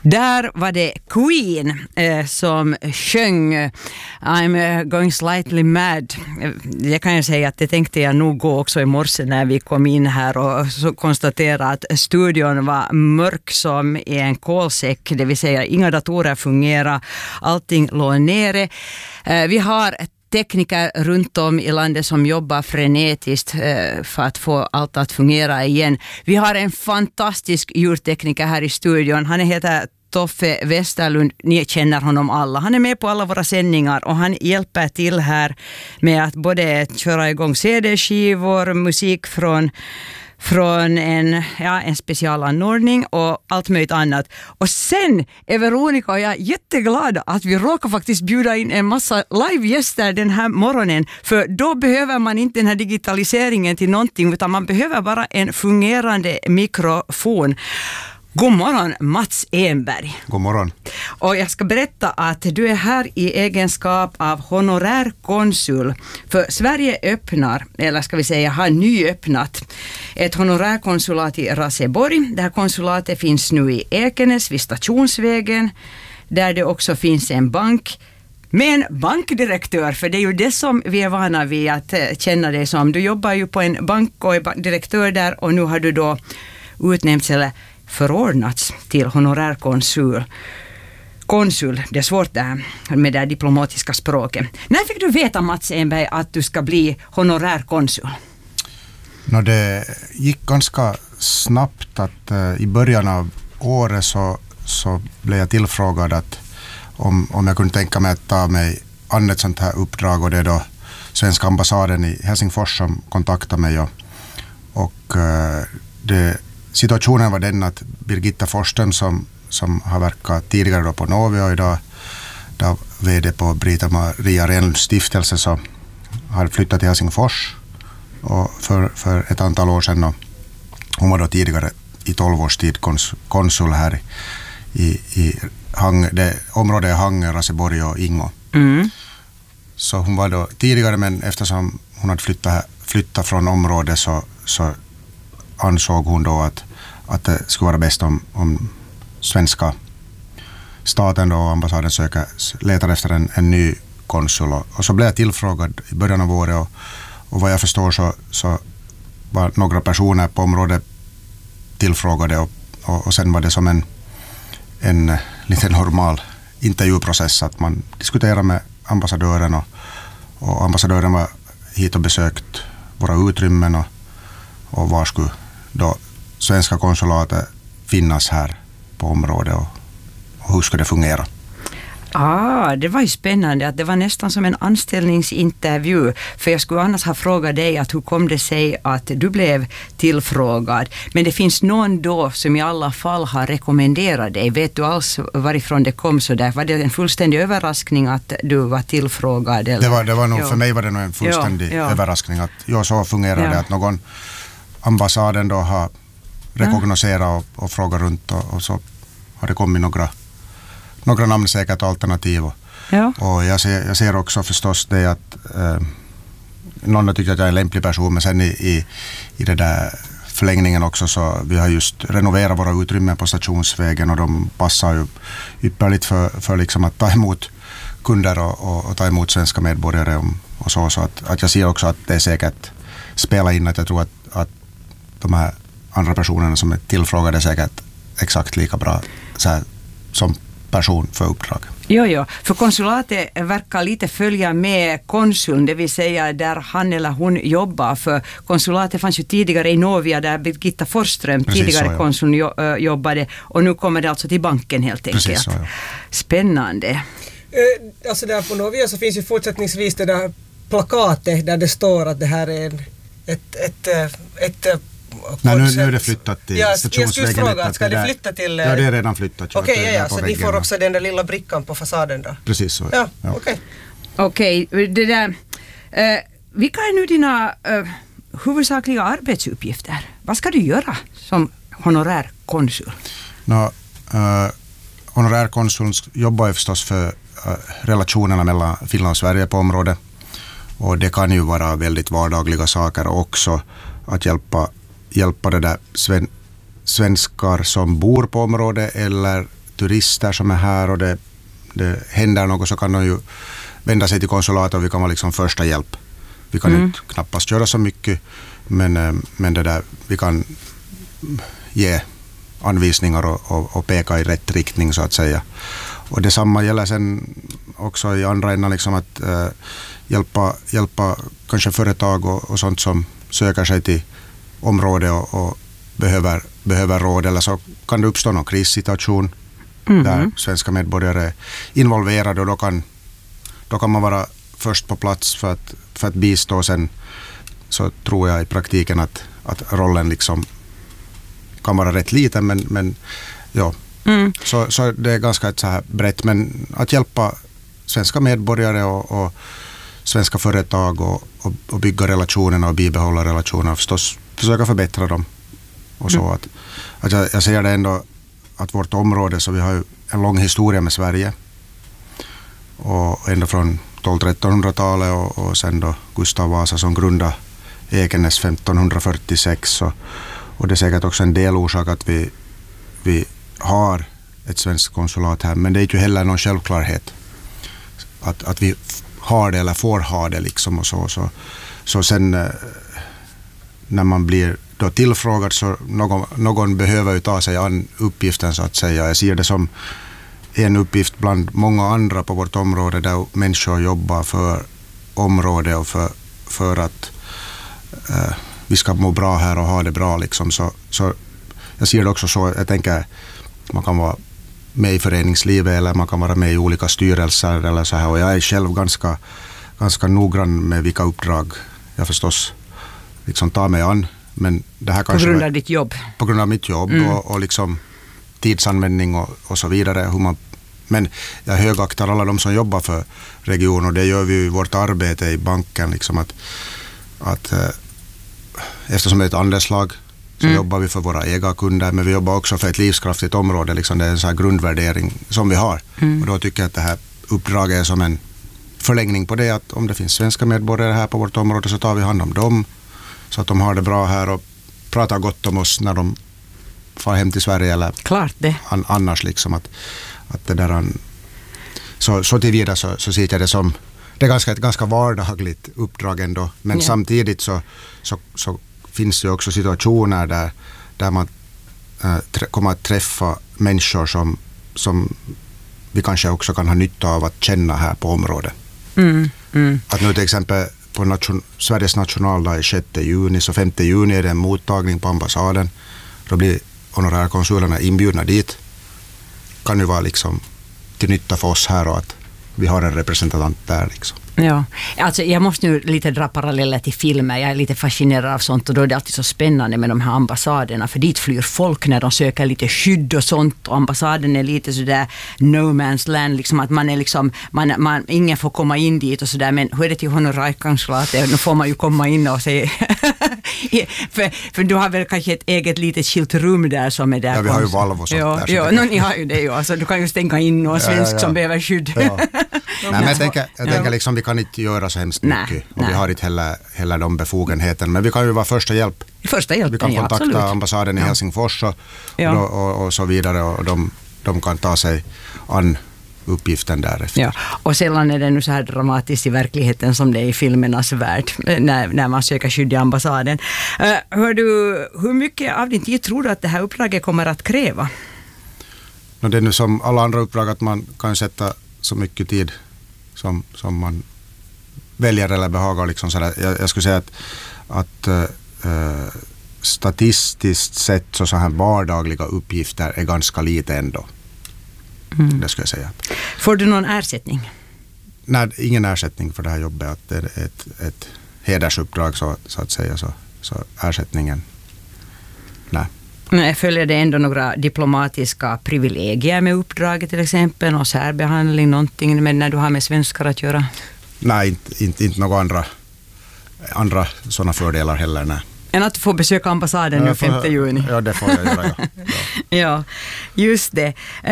Där var det Queen som sjöng I'm going slightly mad. Det kan jag säga att det tänkte jag nog gå också i morse när vi kom in här och så konstaterade att studion var mörk som i en kolsäck, det vill säga inga datorer fungerar, allting låg nere. Vi har tekniker runt om i landet som jobbar frenetiskt för att få allt att fungera igen. Vi har en fantastisk ljudtekniker här i studion. Han heter Toffe Westerlund, ni känner honom alla. Han är med på alla våra sändningar och han hjälper till här med att både köra igång CD-skivor, musik från en specialanordning och allt möjligt annat. Och sen är Veronica och jag jätteglada att vi råkar faktiskt bjuda in en massa livegäster den här morgonen, för då behöver man inte den här digitaliseringen till någonting utan man behöver bara en fungerande mikrofon. God morgon Mats Enberg. God morgon. Och jag ska berätta att du är här i egenskap av honorärkonsul. För Sverige öppnar, eller ska vi säga har nyöppnat, ett honorärkonsulat i Raseborg. Det här konsulatet finns nu i Ekenäs vid Stationsvägen, där det också finns en bank med en bankdirektör, för det är ju det som vi är vana vid att känna dig som. Du jobbar ju på en bank och är direktör där och nu har du då utnämnts eller förordnats till honorärkonsul. Det är svårt där med det diplomatiska språket. När fick du veta, Mats Enberg, att du ska bli honorärkonsul? Det gick ganska snabbt att i början av året så blev jag tillfrågad att om jag kunde tänka mig att ta mig an ett sånt här uppdrag, och det är då svenska ambassaden i Helsingfors som kontaktade mig och situationen var den att Birgitta Forsström som har verkat tidigare då på Novi och idag vd på Brita Maria Renlunds stiftelse, så har flyttat till Helsingfors och för ett antal år sedan. Och hon var då tidigare i 12 års tid konsul här i det området Hangö, Raseborg och Ingo. Mm. Så hon var då tidigare, men eftersom hon hade flyttat från området så ansåg hon då att det skulle vara bäst om svenska staten och ambassaden letar efter en ny konsul. Och så blev jag tillfrågad i början av året och vad jag förstår så var några personer på området tillfrågade och sen var det som en lite normal intervjuprocess att man diskuterar med ambassadören och ambassadören var hit och besökt våra utrymmen och var skulle då svenska konsulatet finnas här på området och hur ska det fungera? Det var ju spännande att det var nästan som en anställningsintervju, för jag skulle annars ha frågat dig att hur kom det sig att du blev tillfrågad, men det finns någon då som i alla fall har rekommenderat dig. Vet du alls varifrån det kom så där? Var det en fullständig överraskning att du var tillfrågad? Eller? Det var nog, för mig var det nog en fullständig överraskning att så fungerade att någon ambassaden då har rekognoserat och frågat runt och så har det kommit några namnsäkert alternativ. Och jag ser också förstås det att någon har tyckt att jag är en lämplig person, men sen i det där förlängningen också så vi har just renoverat våra utrymmen på Stationsvägen och de passar ju ypperligt för liksom att ta emot kunder och ta emot svenska medborgare och så att jag ser också att det är säkert spela in, att jag tror att de här andra personerna som är tillfrågade är säkert exakt lika bra så här, som person för uppdrag. Jo, för konsulatet verkar lite följa med konsuln, det vill säga där han eller hon jobbar, för konsulatet fanns ju tidigare i Novia där Birgitta Forsström, tidigare konsuln, jobbade, och nu kommer det alltså till banken helt enkelt. Precis så, ja. Spännande. Alltså där på Novia så finns ju fortsättningsvis det där plakatet där det står att det här är ett nej, nu är det flyttat till Stationsvägen. Jag ska det flytta till... Ja, det är redan flyttat. Okej, så ni får också den där lilla brickan på fasaden då? Precis så. Ja. Okej, det där... vilka är nu dina huvudsakliga arbetsuppgifter? Vad ska du göra som honorärkonsul? Honorärkonsuln jobbar ju förstås för relationerna mellan Finland och Sverige på området. Och det kan ju vara väldigt vardagliga saker också, att hjälpa det där svenskar som bor på området eller turister som är här och det händer något, så kan de ju vända sig till konsulatet och vi kan vara liksom första hjälp. Vi kan inte knappast göra så mycket, men det där, vi kan ge anvisningar och peka i rätt riktning så att säga. Och detsamma gäller sen också i andra änden liksom att hjälpa kanske företag och sånt som söker sig till området och behöver råd, eller så kan det uppstå någon krissituation där svenska medborgare är involverade, och då kan man vara först på plats för att bistå. Sen så tror jag i praktiken att rollen liksom kan vara rätt liten, men ja. Så det är ganska ett så här brett, men att hjälpa svenska medborgare och svenska företag och bygga relationerna och bibehålla relationerna och förstås försöka förbättra dem. Och så att jag ser det ändå att vårt område, så vi har ju en lång historia med Sverige och ända från 1200-1300-talet och sen då Gustav Vasa som grundade Ekenäs 1546, och det är säkert också en del orsak att vi har ett svenskt konsulat här, men det är ju heller någon självklarhet att vi har det eller får ha det liksom, och så sen när man blir då tillfrågad, så någon behöver ju ta sig an uppgiften så att säga. Jag ser det som en uppgift bland många andra på vårt område, där människor jobbar för området och för att vi ska må bra här och ha det bra liksom. Så jag ser det också så, jag tänker man kan vara med i föreningslivet eller man kan vara med i olika styrelser eller så här, och jag är själv ganska noggrann med vilka uppdrag jag förstås liksom tar mig an, men det här kanske på grund av ditt jobb? På grund av mitt jobb och liksom tidsanvändning och så vidare. Men jag högaktar alla de som jobbar för regionen, och det gör vi i vårt arbete i banken liksom, att eftersom det är ett andelslag så jobbar vi för våra egna kunder, men vi jobbar också för ett livskraftigt område liksom. Det är en sån här grundvärdering som vi har, och då tycker jag att det här uppdraget är som en förlängning på det, att om det finns svenska medborgare här på vårt område så tar vi hand om dem så att de har det bra här och pratar gott om oss när de far hem till Sverige eller klart det. Annars liksom att det där så tillvida så ser jag det som det är ett ganska vardagligt uppdrag ändå, men samtidigt så finns det också situationer där man kommer att träffa människor som vi kanske också kan ha nytta av att känna här på området. Att nu till exempel på Sveriges nationaldag 6 juni, så 5 juni är det en mottagning på ambassaden. Då blir honorärkonsulerna inbjudna dit. Kan ju vara liksom till nytta för oss här och att vi har en representant där liksom. Ja, alltså jag måste nu lite dra paralleller till filmer. Jag är lite fascinerad av sånt, och då är det alltid så spännande med de här ambassaderna, för dit flyr folk när de söker lite skydd och sånt, och ambassaden är lite sådär no man's land, liksom att man är liksom, ingen får komma in dit och sådär, men hur är det till honorärkonsulatet? Nu får man ju komma in och säga för du har väl kanske ett eget litet skilt rum där som är där. Ja, vi har ju valv och sånt där. Ja, ni har ju det ju, alltså du kan ju stänga in någon svensk som behöver skydd. Ja. Nej, men jag tänker liksom vi kan inte göra så hemskt mycket, och vi har inte heller de befogenheterna, men vi kan ju vara första hjälp. Vi kan kontakta ambassaden i Helsingfors och så vidare, och de kan ta sig an uppgiften därefter. Ja, och sällan är det nu så här dramatiskt i verkligheten som det är i filmernas värld när man söker skydd i ambassaden. Hur mycket av din tid tror du att det här uppdraget kommer att kräva? Det är nu som alla andra uppdrag att man kan sätta så mycket tid som man väljer eller behagar. Liksom sådär. Jag skulle säga att statistiskt sett så här vardagliga uppgifter är ganska lite ändå. Det skulle jag säga. Får du någon ersättning? Nej, ingen ersättning för det här jobbet. Att det är ett hedersuppdrag så att säga. Så ersättningen, nej. Men följer det ändå några diplomatiska privilegier med uppdraget till exempel? Och särbehandling, någonting med när du har med svenskar att göra? Nej, inte några andra sådana fördelar heller, nej. Än att du får besöka ambassaden nu 5 juni. Ja, det får jag göra, ja. Ja, just det.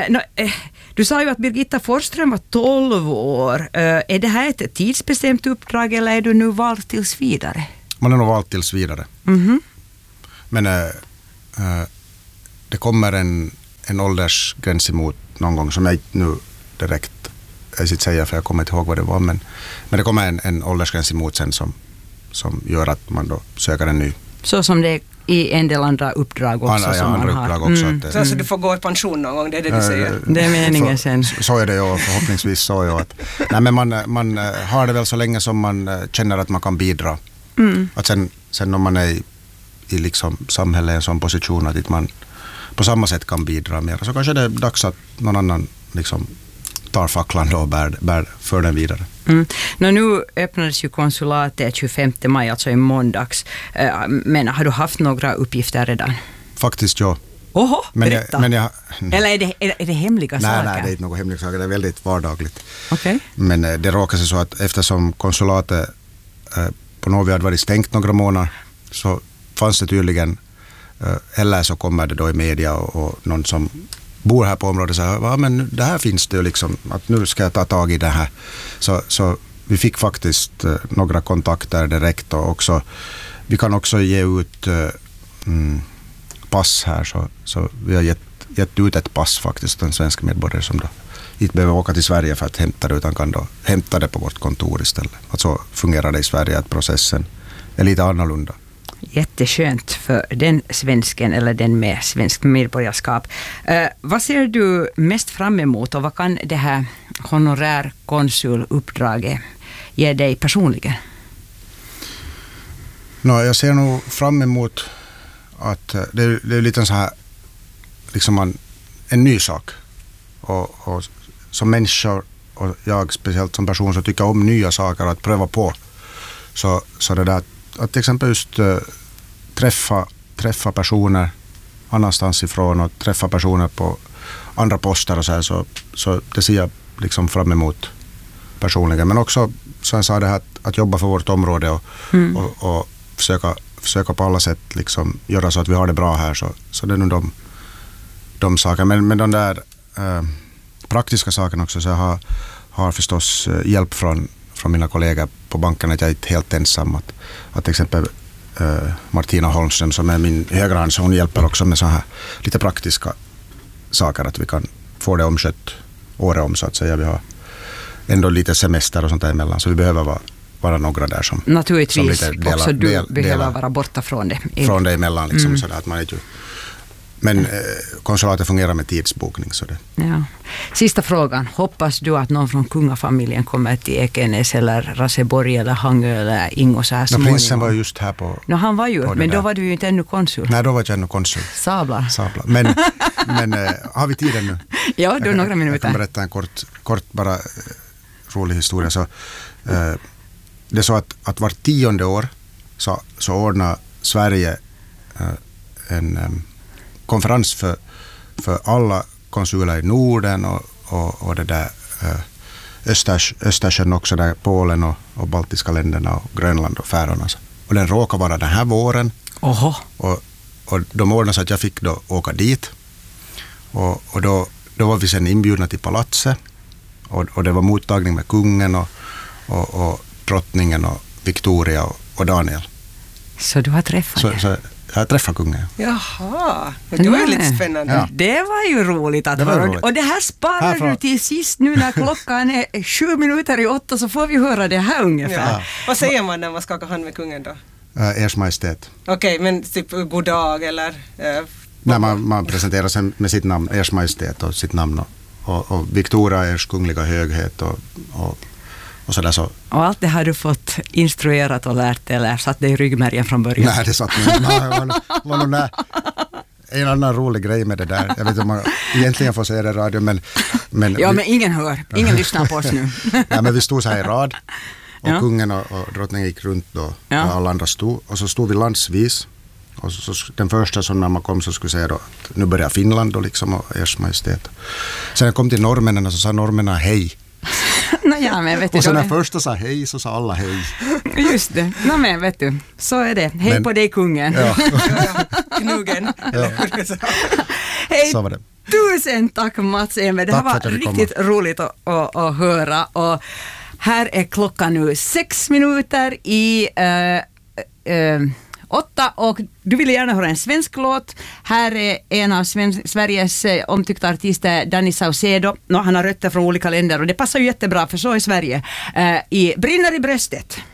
Du sa ju att Birgitta Forsström var 12 år. Är det här ett tidsbestämt uppdrag eller är du nu vald tills vidare? Man är nog vald tills vidare. Men det kommer en en åldersgräns emot någon gång som jag inte nu direkt sitt säga för jag kommer inte ihåg vad det var, men det kommer en åldersgräns emot sen som gör att man då söker en ny. Så som det är i en del andra uppdrag också. Andra uppdrag också. Så alltså du får gå i pension någon gång, det är det du säger? Det är meningen sen. Så är det ju, förhoppningsvis så är det att nej, men man har det väl så länge som man känner att man kan bidra. Att sen om man är i liksom samhället i en sån position att man på samma sätt kan bidra mer, så kanske det är dags att någon annan liksom tar facklan då och bär för den vidare. Nu öppnades ju konsulatet 25 maj, alltså i måndags. Men har du haft några uppgifter redan? Faktiskt, ja. Oho, berätta. Eller är det hemliga saker? Nej, det är inte något hemliga saker. Det är väldigt vardagligt. Okay. Men det råkar sig så att eftersom konsulatet på Novi hade varit stängt några månader, så fanns det tydligen, eller så kommer det då i media och någon som bor här på området säger, ja men det här finns det ju liksom, att nu ska jag ta tag i det här. Så vi fick faktiskt några kontakter direkt, och också, vi kan också ge ut pass här, så vi har gett ut ett pass faktiskt, en svensk medborgare som då inte behöver åka till Sverige för att hämta det, utan kan då hämta det på vårt kontor istället. Att så fungerar det i Sverige, att processen är lite annorlunda. Jätteskönt för den svensken eller den med svensk medborgarskap. Vad ser du mest fram emot, och vad kan det här honorärkonsuluppdraget ge dig personligen? Jag ser nog fram emot att det är lite så här liksom en ny sak. Och som människor, och jag speciellt som person, så tycker om nya saker att pröva på. Så det där att till exempel just träffa personer annanstans ifrån och träffa personer på andra poster och så det ser jag liksom fram emot personligen. Men också, som jag sa, det här att jobba för vårt område och försöka på alla sätt liksom göra så att vi har det bra här, så det är nog de sakerna. Men de där praktiska sakerna också, så jag har förstås hjälp från mina kollegor på banken, att jag är inte helt ensam. Att till exempel Martina Holmström, som är min högra hand, så hon hjälper också med så här lite praktiska saker, att vi kan få det omskött året om, så att säga. Vi har ändå lite semester och sånt där emellan, så vi behöver vara några där som naturligtvis som lite också du behöver vara borta från det. Från det emellan, liksom, så att man inte. Men konsulatet fungerar med tidsbokning. Så det. Ja. Sista frågan. Hoppas du att någon från kungafamiljen kommer till Ekenäs eller Raseborg eller Hangö eller Ingo så här småningom? Prinsen var just här på... Han var ju, men då var du ju inte ännu konsul. Nej, då var jag ännu konsul. Sablar. Men har vi tiden nu? Ja, du har några minuter. Jag kan berätta en kort bara rolig historia. Så, det är så att var 10:e år så ordnar Sverige en konferens för alla konsuler i Norden och det där Östersjön också, där Polen och baltiska länderna och Grönland och Färöarna. Och den råkar vara den här våren. Oho. Och de ordnade så att jag fick då åka dit. Och då var vi sen inbjudna till palatset. Och det var mottagning med kungen och drottningen och Victoria och Daniel. Så du har träffat så jag träffade kungen. Jaha, det var ju lite spännande. Ja. Det var ju roligt att höra. Och det här sparar du till sist nu när klockan är 7:07, så får vi höra det här ungefär. Ja. Vad säger man när man skakar hand med kungen då? Ers Majestät. Okej, men typ god dag eller... Nej, man presenterar sig med sitt namn, Ers Majestät och sitt namn och Victoria, Ers kungliga höghet och sådär så. Och allt det har du fått instruerat och lärt eller satt dig i ryggmärgen från början? Nej, det satt mig. Det var nog en annan rolig grej med det där. Jag vet inte om man egentligen får säga det i radio, men men ingen hör. Ingen lyssnar på oss nu. Ja, men vi stod så här i rad och kungen och drottningen gick runt då och alla andra stod. Och så stod vi landsvis. Och så den första som när man kom så skulle säga då att nu börjar Finland och liksom och Ers Majestät. Sen jag kom till norrmännen så sa norrmännen hej. Men vet du, och sen när första sa hej så sa alla hej. Just det. Men vet du, så är det. Hej på dig kungen. Ja. Knugen. Ja. Hej, så var det. Tusen tack Mats Emel. Det här var riktigt roligt att höra. Och här är klockan nu 6 minuter i 8 och du vill gärna höra en svensk låt. Här är en av Sveriges omtyckta artister, Danny Saucedo. Han har rötter från olika länder och det passar ju jättebra för så är Sverige. I Brinner i bröstet.